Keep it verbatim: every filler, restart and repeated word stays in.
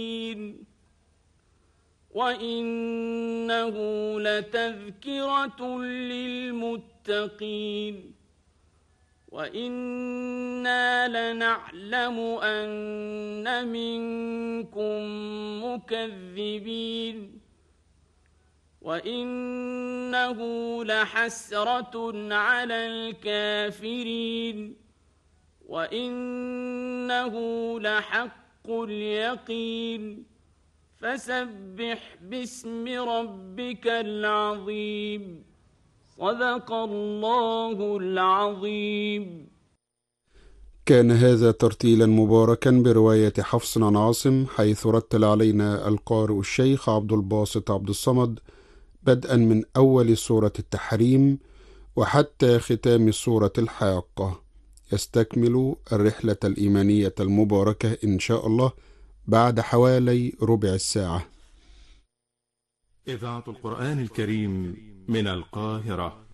وإنه لتذكرة للمتقين وإنا لنعلم أن منكم مكذبين وإنه لحسرة على الكافرين وإنه لحق اليقين فسبح باسم ربك العظيم صدق الله العظيم. كان هذا ترتيلا مباركا برواية حفص عن عاصم، حيث رتل علينا القارئ الشيخ عبد الباسط عبد الصمد بدءا من أول سورة التحريم وحتى ختام سورة الحاقة. يستكمل الرحلة الإيمانية المباركة إن شاء الله بعد حوالي ربع الساعة. إذاعة القرآن الكريم من القاهرة.